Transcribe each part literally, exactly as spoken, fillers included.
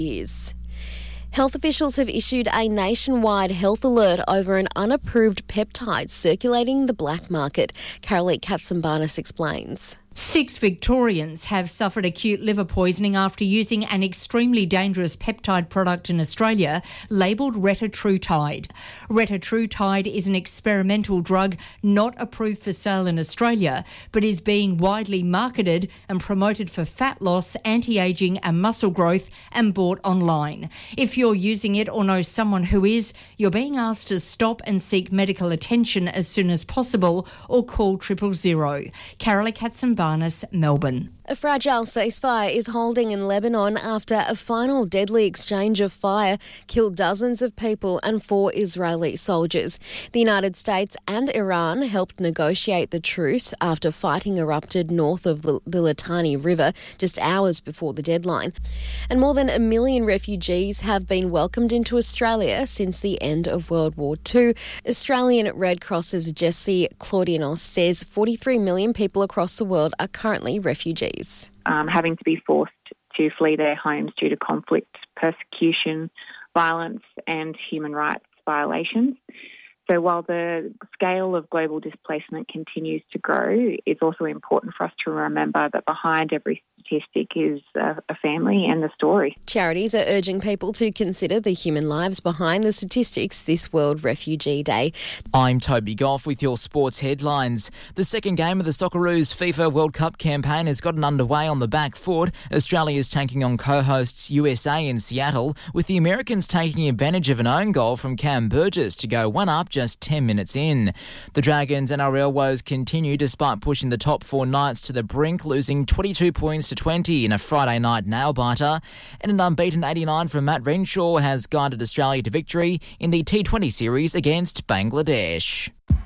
years. Health officials have issued a nationwide health alert over an unapproved peptide circulating the black market. Caroline Katsambanis explains. Six Victorians have suffered acute liver poisoning after using an extremely dangerous peptide product in Australia labelled retatrutide. Retatrutide is an experimental drug not approved for sale in Australia, but is being widely marketed and promoted for fat loss, anti-ageing and muscle growth and bought online. If you're using it or know someone who is, you're being asked to stop and seek medical attention as soon as possible or call triple zero. Caroline Katzenbarnis, Melbourne. A fragile ceasefire is holding in Lebanon after a final deadly exchange of fire killed dozens of people and four Israeli soldiers. The United States and Iran helped negotiate the truce after fighting erupted north of the Litani River just hours before the deadline. And more than a million refugees have been welcomed into Australia since the end of World War Two. Australian Red Cross's Jesse Claudianos says forty-three million people across the world are currently refugees. Um, having to be forced to flee their homes due to conflict, persecution, violence and human rights violations. So while the scale of global displacement continues to grow, it's also important for us to remember that behind every statistic is a, a family and the story. Charities are urging people to consider the human lives behind the statistics this World Refugee Day. I'm Toby Goff with your sports headlines. The second game of the Socceroos FIFA World Cup campaign has gotten underway on the back foot. Australia's taking on co-hosts U S A in Seattle, with the Americans taking advantage of an own goal from Cam Burgess to go one up just ten minutes in. The Dragons and R L woes continue despite pushing the top four Knights to the brink, losing twenty-two points to twenty in a Friday night nail-biter. And an unbeaten eighty-nine from Matt Renshaw has guided Australia to victory in the T twenty series against Bangladesh.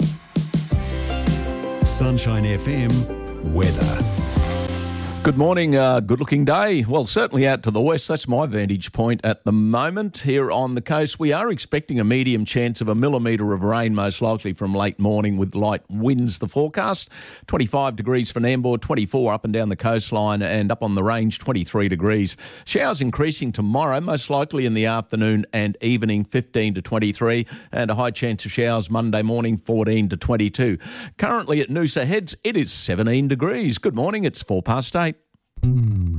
Sunshine F M weather. Good morning, uh, good-looking day. Well, certainly out to the west. That's my vantage point at the moment. Here on the coast, we are expecting a medium chance of a millimetre of rain, most likely from late morning with light winds. The forecast, twenty-five degrees for Nambour, twenty-four up and down the coastline, and up on the range, twenty-three degrees. Showers increasing tomorrow, most likely in the afternoon and evening, fifteen to twenty-three, and a high chance of showers Monday morning, fourteen to twenty-two. Currently at Noosa Heads, it is seventeen degrees. Good morning, it's four past eight.